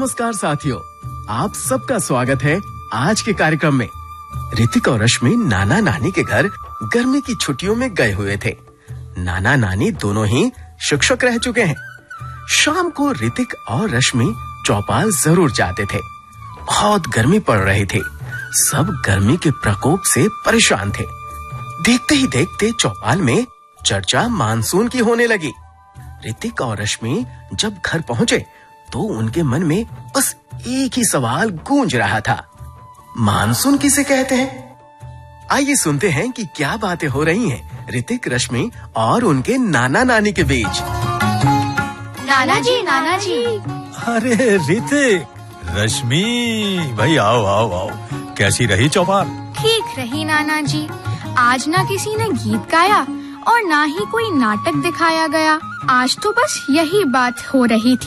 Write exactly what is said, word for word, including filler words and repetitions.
नमस्कार साथियों, आप सबका स्वागत है आज के कार्यक्रम में। ऋतिक और रश्मि नाना नानी के घर गर्मी की छुट्टियों में गए हुए थे। नाना नानी दोनों ही शिक्षक रह चुके हैं। शाम को ऋतिक और रश्मि चौपाल जरूर जाते थे। बहुत गर्मी पड़ रही थी। सब गर्मी के प्रकोप से परेशान थे। देखते ही देखते चौपाल में चर्चा मानसून की होने लगी। ऋतिक और रश्मि जब घर पहुंचे तो उनके मन में बस एक ही सवाल गूंज रहा था, मानसून किसे कहते हैं? आइए सुनते हैं कि क्या बातें हो रही हैं ऋतिक, रश्मि और उनके नाना नानी के बीच। नाना जी, नाना जी। अरे ऋतिक, रश्मि, भाई आओ आओ आओ। कैसी रही चौपाल? ठीक रही नाना जी। आज ना किसी ने गीत गाया और ना ही कोई नाटक दिखाया गया। आज तो बस यही बात हो रही थी।